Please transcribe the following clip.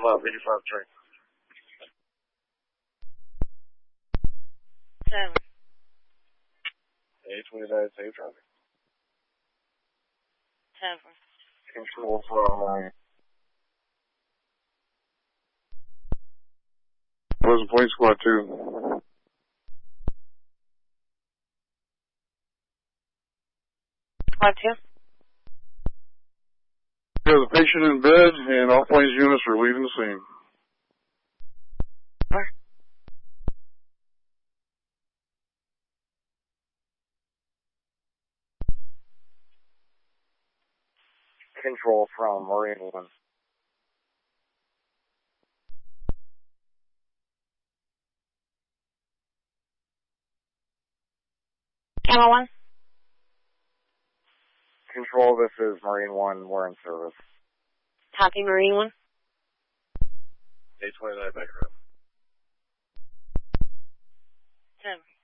85 train. 7. 829, safe traffic. 7. Control from Pleasant Point Squad 2. Squad 2. There's a patient in bed, and all planes units are leaving the scene. Where? Control from Marine 1. Camel 1. Control, this is Marine 1. We're in service. Copy, Marine 1. 829 back row. 7.